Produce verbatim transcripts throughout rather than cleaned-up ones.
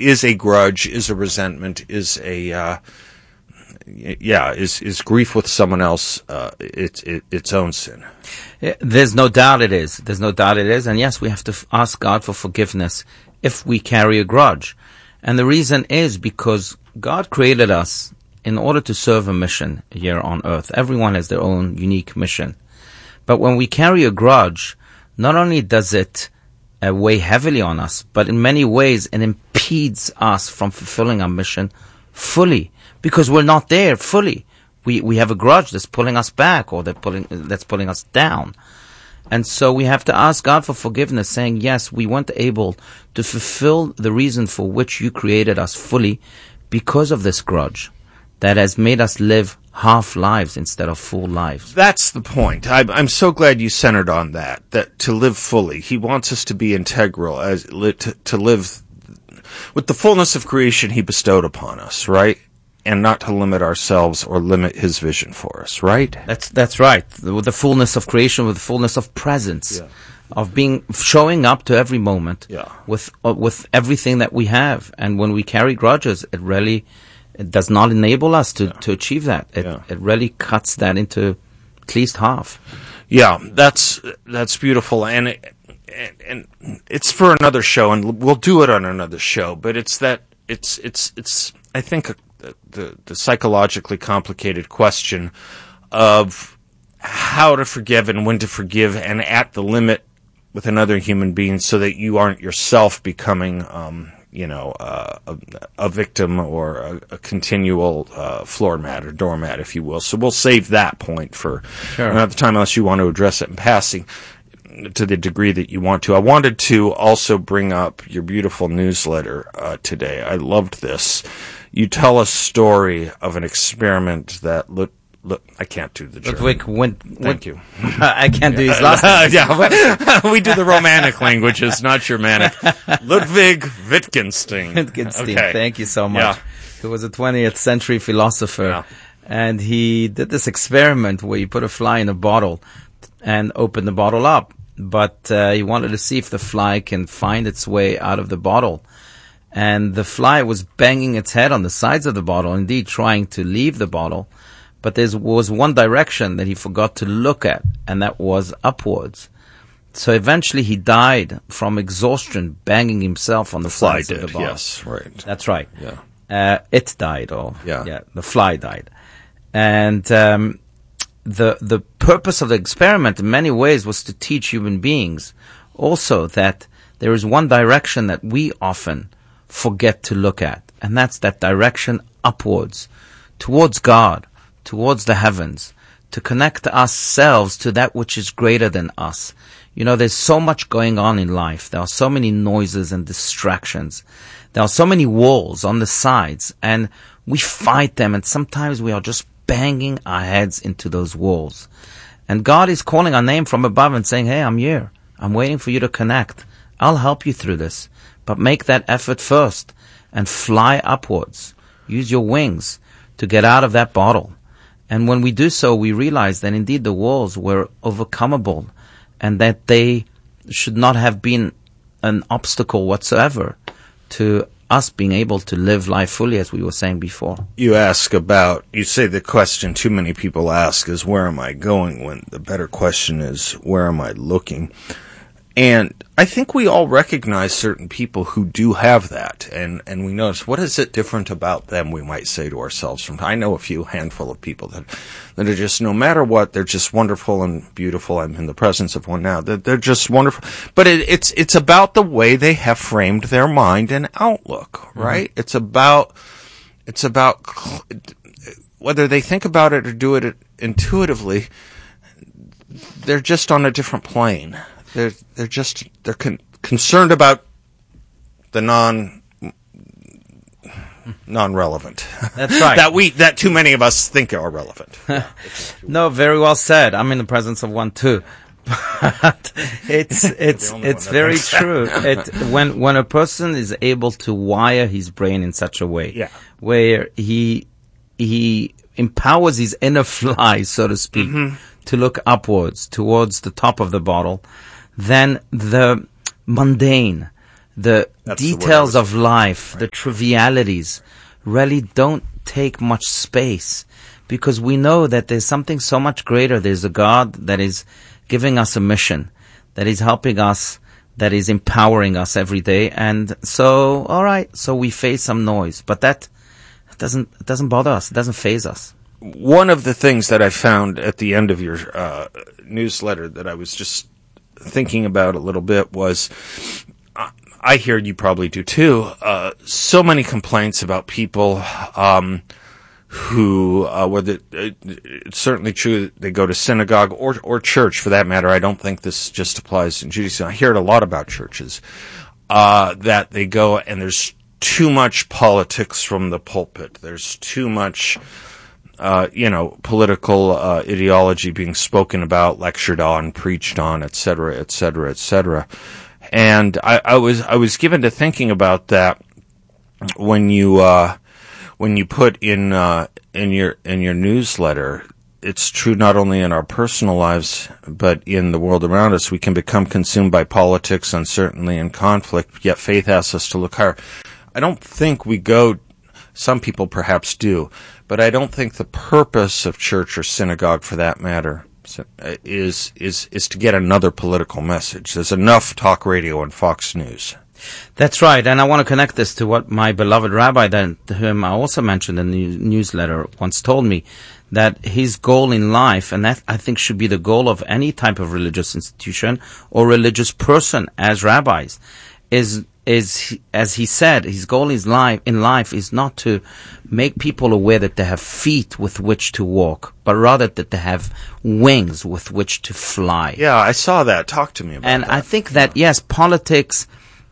is a grudge, is a resentment, is a, uh, yeah, is, is grief with someone else, uh, it's, it, its own sin. There's no doubt it is. There's no doubt it is. And yes, we have to f- ask God for forgiveness if we carry a grudge. And the reason is because God created us in order to serve a mission here on earth. Everyone has their own unique mission. But when we carry a grudge, not only does it uh, weigh heavily on us, but in many ways it impedes us from fulfilling our mission fully. Because we're not there fully. We we have a grudge that's pulling us back, or that pulling that's pulling us down. And so we have to ask God for forgiveness, saying, yes, we weren't able to fulfill the reason for which you created us fully because of this grudge that has made us live half lives instead of full lives. That's the point. I, I'm so glad you centered on that, that to live fully. He wants us to be integral, as to, to live with the fullness of creation he bestowed upon us, right? And not to limit ourselves or limit his vision for us, right? That's that's right. With the fullness of creation, with the fullness of presence, yeah. of being showing up to every moment, yeah. with uh, with everything that we have. And when we carry grudges, it really it does not enable us to, yeah. to achieve that. It yeah. it really cuts that into at least half. Yeah, that's that's beautiful, and it, and, and it's for another show, and we'll do it on another show. But it's that it's it's it's I think. A, The, the psychologically complicated question of how to forgive and when to forgive, and at the limit with another human being, so that you aren't yourself becoming, um, you know, uh, a, a victim or a, a continual uh, floor mat or doormat, if you will. So we'll save that point for sure. another time, unless you want to address it in passing to the degree that you want to. I wanted to also bring up your beautiful newsletter uh, today. I loved this. You tell a story of an experiment that look, look I can't do the German. Ludwig went, Thank went, you. I can't do his last name. Yeah, we do the Romantic languages, not Germanic. Ludwig Wittgenstein. Wittgenstein, okay. Thank you so much. Yeah. He was a twentieth century philosopher, yeah. and he did this experiment where you put a fly in a bottle and open the bottle up. But uh, he wanted to see if the fly can find its way out of the bottle. And the fly was banging its head on the sides of the bottle, indeed trying to leave the bottle. But there was one direction that he forgot to look at, and that was upwards. So eventually he died from exhaustion, banging himself on the, the sides did, of the bottle. Yes, right. That's right. Yeah. Uh, it died, or yeah. yeah, the fly died. And um, the the purpose of the experiment, in many ways, was to teach human beings also that there is one direction that we often forget to look at, and that's that direction upwards, towards God, towards the heavens, to connect ourselves to that which is greater than us. You know, there's so much going on in life. There are so many noises and distractions. There are so many walls on the sides, and we fight them, and sometimes we are just banging our heads into those walls. And God is calling our name from above and saying, hey, I'm here. I'm waiting for you to connect. I'll help you through this. But make that effort first and fly upwards. Use your wings to get out of that bottle. And when we do so, we realize that indeed the walls were overcomable and that they should not have been an obstacle whatsoever to us being able to live life fully, as we were saying before. You ask about, you say the question too many people ask is, where am I going? When the better question is, where am I looking? And I think we all recognize certain people who do have that, and, and we notice, what is it different about them, we might say to ourselves. From I know a few handful of people that that are just, no matter what, they're just wonderful and beautiful. I'm in the presence of one now. They're, they're just wonderful. But it, it's it's about the way they have framed their mind and outlook, right? Mm-hmm. It's about it's about whether they think about it or do it intuitively. They're just on a different plane. They're they're just they're con- concerned about the non non-relevant. That's right. that we that too many of us think are relevant. No, very well said. I'm in the presence of one too. But it's it's it's very true. It, when when a person is able to wire his brain in such a way, yeah. where he he empowers his inner fly, so to speak, mm-hmm. to look upwards towards the top of the bottle, then the mundane, the That's the details word I of life, right. The trivialities, really don't take much space, because we know that there's something so much greater. There's a God that is giving us a mission, that is helping us, that is empowering us every day. And so, all right, so we face some noise, but that doesn't it doesn't bother us. It doesn't faze us. One of the things that I found at the end of your uh, newsletter that I was just thinking about a little bit was, uh, I hear you probably do too, uh, so many complaints about people um, who, uh, whether it, it's certainly true that they go to synagogue or or church for that matter. I don't think this just applies in Judaism. I hear it a lot about churches, uh, that they go and there's too much politics from the pulpit. There's too much, uh, you know, political uh, ideology being spoken about, lectured on, preached on, et cetera, et cetera, et cetera. And I, I was I was given to thinking about that when you uh, when you put in uh, in your in your newsletter. It's true not only in our personal lives, but in the world around us. We can become consumed by politics, uncertainty, and conflict, yet faith asks us to look higher. I don't think we go, some people perhaps do, but I don't think the purpose of church or synagogue, for that matter, is is is to get another political message. There's enough talk radio and Fox News. That's right, and I want to connect this to what my beloved rabbi, that whom I also mentioned in the newsletter, once told me, that his goal in life, and that I think should be the goal of any type of religious institution or religious person as rabbis, is is as he said, his goal is life in life is not to make people aware that they have feet with which to walk, but rather that they have wings with which to fly. Yeah, I saw that. Talk to me about and that. And I think that, yes, politics,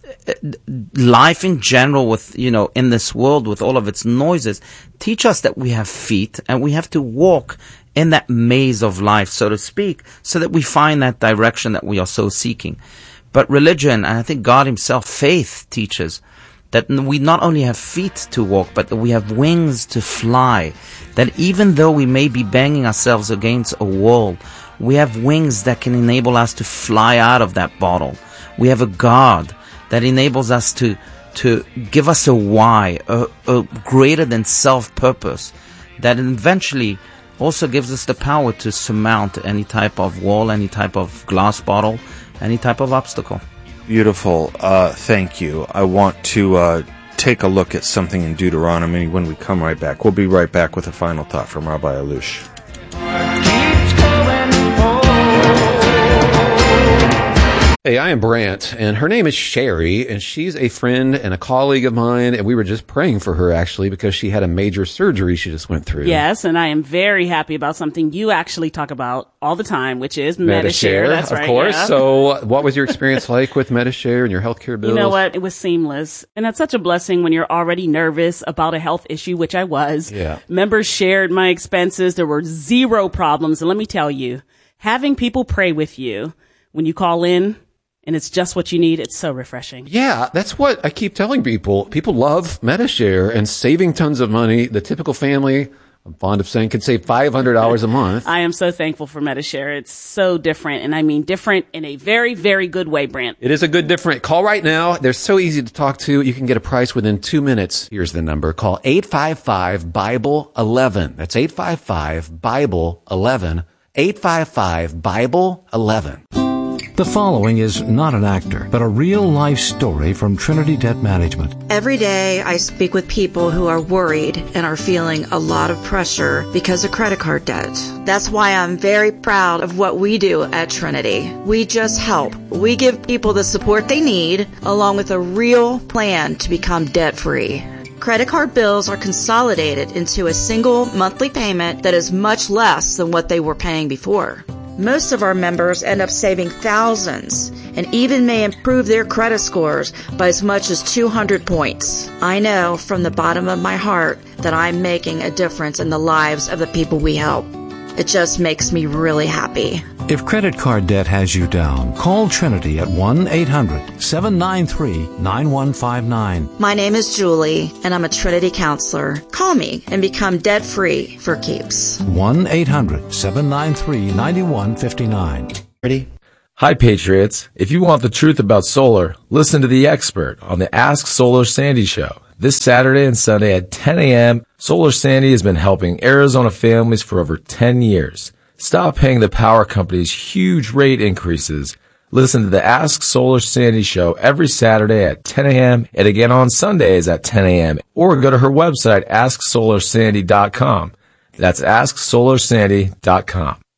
life in general, with, you know, in this world with all of its noises, teach us that we have feet and we have to walk in that maze of life, so to speak, so that we find that direction that we are so seeking. But religion, and I think God himself, faith, teaches that we not only have feet to walk, but that we have wings to fly. That even though we may be banging ourselves against a wall, we have wings that can enable us to fly out of that bottle. We have a God that enables us to to give us a why, a, a greater than self purpose, that eventually also gives us the power to surmount any type of wall, any type of glass bottle, any type of obstacle. Beautiful. Uh, thank you. I want to uh, take a look at something in Deuteronomy when we come right back. We'll be right back with a final thought from Rabbi Allouche. Hey, I am Brant, and her name is Sherry, and she's a friend and a colleague of mine, and we were just praying for her, actually, because she had a major surgery she just went through. Yes, and I am very happy about something you actually talk about all the time, which is Medi-Share. Medi-Share, That's of right, course. yeah. So what was your experience like with Medi-Share and your healthcare bills? You know what? It was seamless. And that's such a blessing when you're already nervous about a health issue, which I was. Yeah. Members shared my expenses. There were zero problems. And let me tell you, having people pray with you when you call in, and it's just what you need, it's so refreshing. Yeah, that's what I keep telling people. People love Medi-Share and saving tons of money. The typical family, I'm fond of saying, can save five hundred dollars a month. I am so thankful for Medi-Share. It's so different, and I mean different in a very, very good way, Brant. It is a good different. Call right now. They're so easy to talk to. You can get a price within two minutes. Here's the number. Call eight five five, Bible eleven. That's eight five five, Bible eleven. eight five five, Bible eleven. The following is not an actor, but a real-life story from Trinity Debt Management. Every day I speak with people who are worried and are feeling a lot of pressure because of credit card debt. That's why I'm very proud of what we do at Trinity. We just help. We give people the support they need, along with a real plan to become debt-free. Credit card bills are consolidated into a single monthly payment that is much less than what they were paying before. Most of our members end up saving thousands and even may improve their credit scores by as much as two hundred points. I know from the bottom of my heart that I'm making a difference in the lives of the people we help. It just makes me really happy. If credit card debt has you down, call Trinity at one eight hundred, seven nine three, nine one five nine. My name is Julie, and I'm a Trinity counselor. Call me and become debt-free for keeps. one eight hundred, seven nine three, nine one five nine. Ready? Hi, Patriots. If you want the truth about solar, listen to the expert on the Ask Solar Sandy show. This Saturday and Sunday at ten a.m., Solar Sandy has been helping Arizona families for over ten years. Stop paying the power companies huge rate increases. Listen to the Ask Solar Sandy show every Saturday at ten a.m. and again on Sundays at ten a.m. Or go to her website, ask solar sandy dot com. That's ask solar sandy dot com.